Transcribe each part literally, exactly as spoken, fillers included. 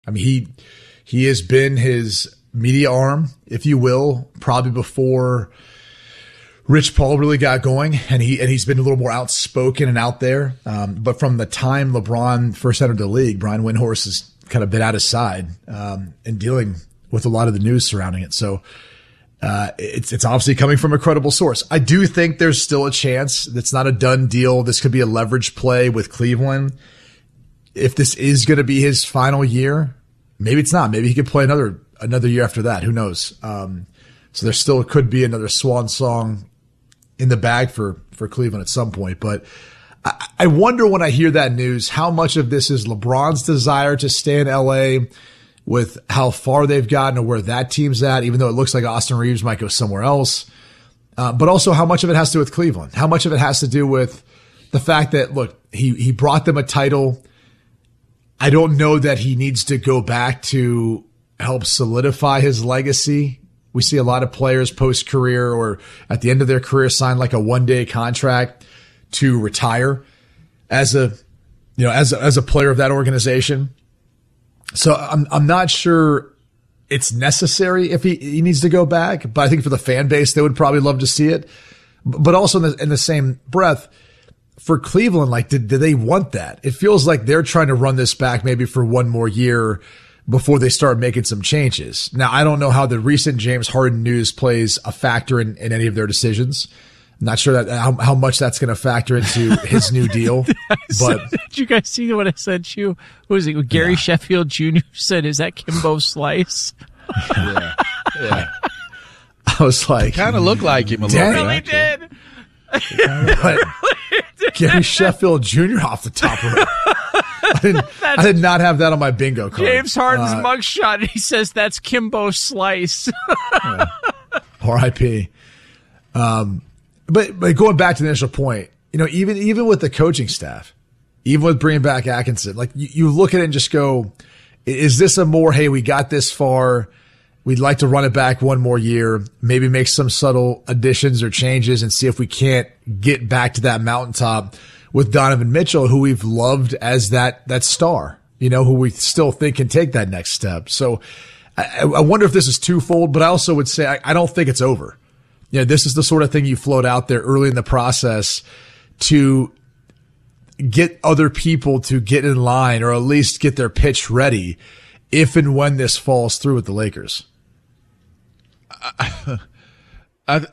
I mean, he he has been his media arm, if you will, probably before Rich Paul really got going, and he and he's been a little more outspoken and out there. Um, but from the time LeBron first entered the league, Brian Windhorst has kind of been at his side um, and dealing with a lot of the news surrounding it. So uh, it's it's obviously coming from a credible source. I do think there's still a chance. It's not a done deal. This could be a leverage play with Cleveland. If this is going to be his final year, maybe it's not. Maybe he could play another another year after that. Who knows? Um, so there still could be another swan song in the bag for, for Cleveland at some point. But I, I wonder when I hear that news, how much of this is LeBron's desire to stay in L A with how far they've gotten or where that team's at, even though it looks like Austin Reeves might go somewhere else. Uh, but also how much of it has to do with Cleveland, how much of it has to do with the fact that, look, he, he brought them a title. I don't know that he needs to go back to help solidify his legacy. We see a lot of players post-career or at the end of their career sign like a one-day contract to retire as a, you know, as a, as a player of that organization. So I'm I'm not sure it's necessary if he, he needs to go back, but I think for the fan base, they would probably love to see it. But also in the, in the same breath, for Cleveland, like, did, did they want that? It feels like they're trying to run this back maybe for one more year before they start making some changes. Now, I don't know how the recent James Harden news plays a factor in, in any of their decisions. I'm not sure that how, how much that's going to factor into his new deal. But did you guys see what I sent you? Who was it? Gary yeah. Sheffield Junior said, "Is that Kimbo Slice?" Yeah, yeah. I was like, kind of looked like him a little bit. Really did. But Gary Sheffield Junior off the top of it. I, didn't, I did not have that on my bingo card. James Harden's uh, mugshot, and he says that's Kimbo Slice. yeah. R I P Um, but but going back to the initial point, you know, even even with the coaching staff, even with bringing back Atkinson, like you, you look at it and just go, is this a more, hey, we got this far, we'd like to run it back one more year, maybe make some subtle additions or changes and see if we can't get back to that mountaintop with Donovan Mitchell, who we've loved as that that star, you know, who we still think can take that next step. So I, I wonder if this is twofold, but I also would say I, I don't think it's over. You know, this is the sort of thing you float out there early in the process to get other people to get in line or at least get their pitch ready if and when this falls through with the Lakers. I, I,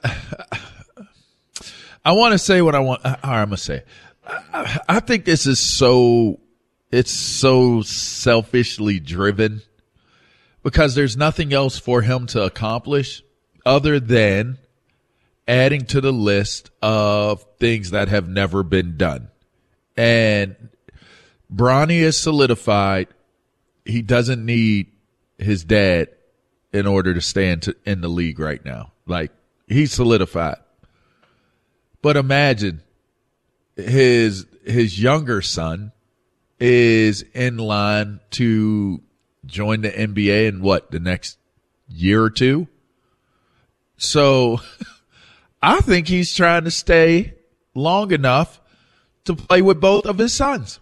I want to say what I want. All right, I'm going to say. I, I think this is so, it's so selfishly driven because there's nothing else for him to accomplish other than adding to the list of things that have never been done. And Bronny is solidified. He doesn't need his dad in order to stay in, to, in the league right now. Like, he's solidified. But imagine his his younger son is in line to join the N B A in what, the next year or two? So I think he's trying to stay long enough to play with both of his sons.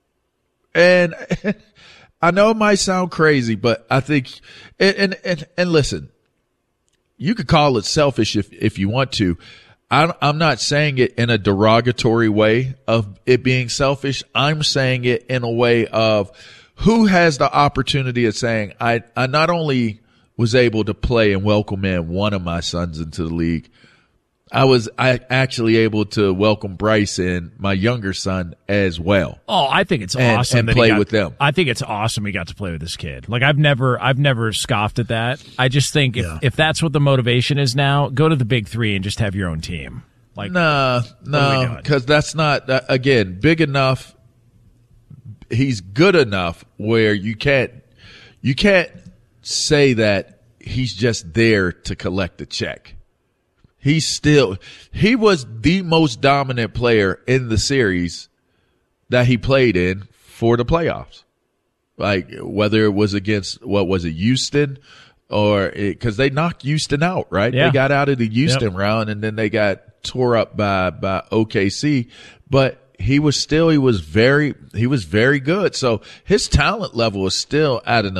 And I know it might sound crazy, but I think, and, and, and, and listen, you could call it selfish if, if you want to. I, I'm not saying it in a derogatory way of it being selfish. I'm saying it in a way of who has the opportunity of saying, I, I not only was able to play and welcome in one of my sons into the league, I was I actually able to welcome Bryce in, my younger son, as well. Oh, I think it's and, awesome and that play he got, with them. I think it's awesome he got to play with this kid. Like I've never, I've never scoffed at that. I just think if, yeah. if that's what the motivation is now, go to the big three and just have your own team. Like, nah, no, because that's not uh, again big enough. He's good enough where you can't, you can't say that he's just there to collect the check. He's still, he was the most dominant player in the series that he played in for the playoffs. Like, whether it was against, what was it, Houston, or because they knocked Houston out, right? Yeah. They got out of the Houston yep. round and then they got tore up by, by O K C. But he was still he was very he was very good. So his talent level is still at an